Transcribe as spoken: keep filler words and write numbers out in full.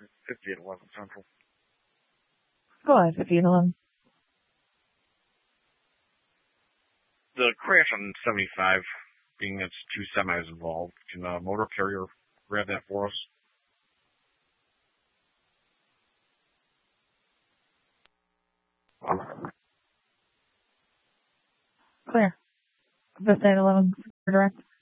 fifty-eight eleven Central. Go ahead, fifty-eight eleven. The crash on seventy-five, being that's two semis involved, can a motor carrier grab that for us? Clear. fifty-eight eleven, direct.